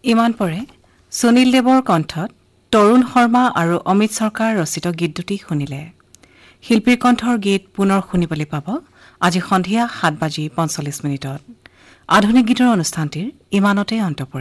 ইমান পৰে সুনীল দেৱৰ কণ্ঠত তৰুণ শৰ্মা আৰু অমিত চৰকাৰ ৰচিত গীত দুটি শুনিলে। শিল্পীৰ কণ্ঠৰ গীত পুনৰ শুনিবলৈ পাব আজি সন্ধিয়া ৭:৪৫ আধুনিক গীতৰ অনুষ্ঠানটিৰ ইমানতে অন্ত পৰিল।